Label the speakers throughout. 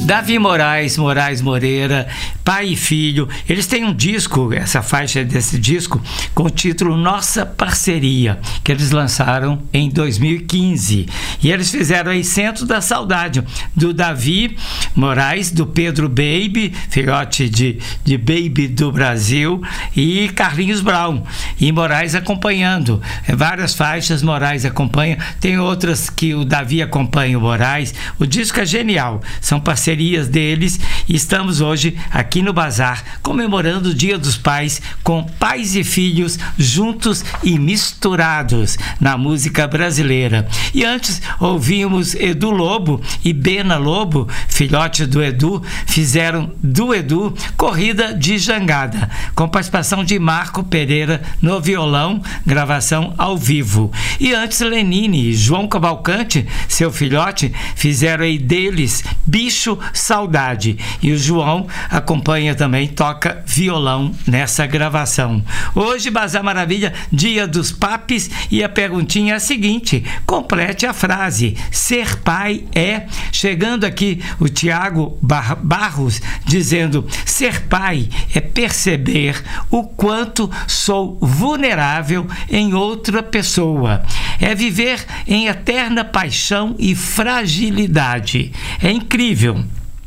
Speaker 1: Davi Moraes Moreira, pai e filho, eles têm um disco, essa faixa desse disco, com o título Nossa Parceria, que eles lançaram em 2015. E eles fizeram aí Centro da Saudade, do Davi Moraes, do Pedro Baby, filhote de Baby do Brasil, e Carlinhos Brown. E Moraes acompanhando, várias faixas Moraes acompanha, tem outras que o Davi acompanha o Moraes. O disco é genial, são parcerias deles, e estamos hoje aqui no Bazar comemorando o Dia dos Pais com pais e filhos juntos e misturados na música brasileira. E antes ouvimos Edu Lobo e Bena Lobo, filhote do Edu, fizeram do Edu Corrida de Jangada, com participação de Marco Pereira no violão, gravação ao vivo. E antes Lenine e João Cavalcante, seu filhote, fizeram aí deles Bicho Saudade, e o João acompanha também, toca violão nessa gravação. Hoje, Bazar Maravilha, Dia dos Papis, e a perguntinha é a seguinte: complete a frase, ser pai é... Chegando aqui o Tiago Barros dizendo: ser pai é perceber o quanto sou vulnerável em outra pessoa, é viver em eterna paixão e fragilidade. É incrível,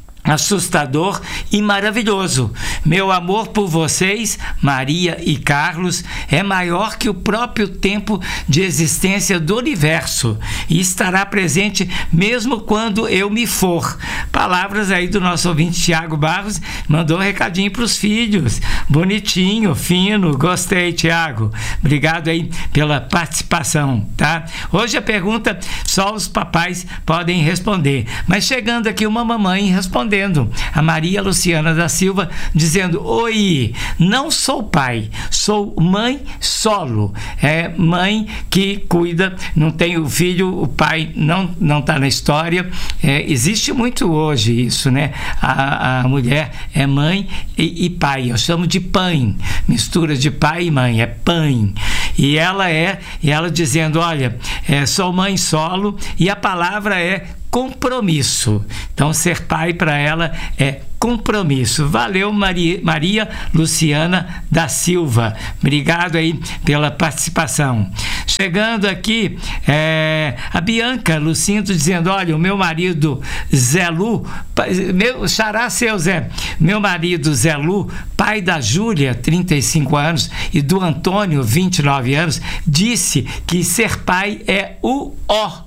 Speaker 1: assustador e maravilhoso. Meu amor por vocês, Maria e Carlos, é maior que o próprio tempo de existência do universo e estará presente mesmo quando eu me for. Palavras aí do nosso ouvinte Tiago Barros, mandou um recadinho para os filhos. Bonitinho, fino, gostei, Tiago. Obrigado aí pela participação, tá? Hoje a pergunta só os papais podem responder, mas chegando aqui uma mamãe respondendo, a Maria Luciana da Silva, dizendo: oi, não sou pai, sou mãe solo. É mãe que cuida, não tem o filho, o pai não está na história. Existe muito hoje isso, né? A mulher é mãe e pai, eu chamo de pai, mistura de pai e mãe, é pai. E ela dizendo: olha, sou mãe solo, e a palavra é compromisso. Então, ser pai para ela é compromisso. Valeu, Maria Luciana da Silva. Obrigado aí pela participação. Chegando aqui, a Bianca Lucindo dizendo: olha, o meu marido Zé Lu, meu xará seu Zé, meu marido Zé Lu, pai da Júlia, 35 anos, e do Antônio, 29 anos, disse que ser pai é o ó.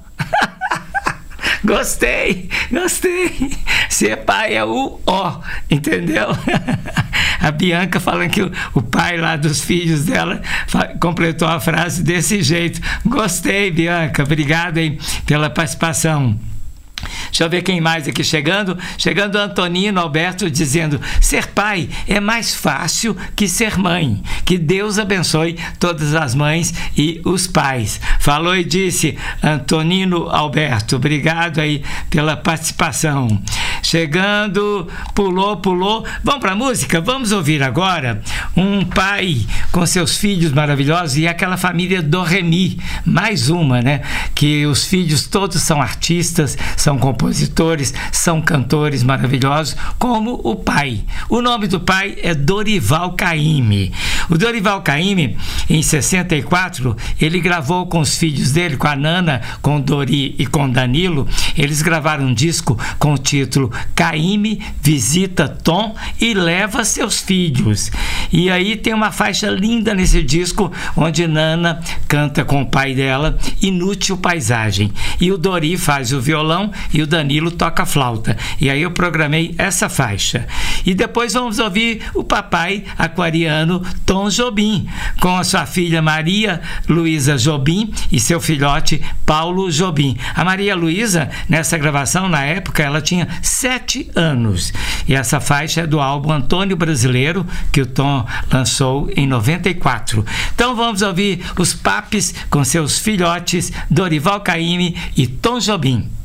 Speaker 1: Gostei. Ser pai é o ó, entendeu? A Bianca falando que o pai lá dos filhos dela completou a frase desse jeito. Gostei, Bianca. Obrigado aí pela participação. Deixa eu ver quem mais aqui chegando. Chegando Antonino Alberto dizendo: ser pai é mais fácil que ser mãe. Que Deus abençoe todas as mães e os pais. Falou e disse Antonino Alberto. Obrigado aí pela participação. Chegando, pulou. Vamos para a música? Vamos ouvir agora um pai com seus filhos maravilhosos e aquela família do Remi. Mais uma, né? Que os filhos todos são artistas, são compositores, são cantores maravilhosos, como o pai. O nome do pai é Dorival Caymmi. O Dorival Caymmi, em 64, ele gravou com os filhos dele, com a Nana, com Dori e com Danilo. Eles gravaram um disco com o título Caymmi Visita Tom e Leva Seus Filhos. E aí tem uma faixa linda nesse disco, onde Nana canta com o pai dela, Inútil Paisagem. E o Dori faz o violão e o Danilo toca a flauta. E aí eu programei essa faixa. E depois vamos ouvir o papai aquariano Tom Jobim, com a sua filha Maria Luísa Jobim e seu filhote Paulo Jobim. A Maria Luísa, nessa gravação, na época, ela tinha 7 anos. E essa faixa é do álbum Antônio Brasileiro, que o Tom lançou em 94. Então vamos ouvir os papis com seus filhotes Dorival Caymmi e Tom Jobim.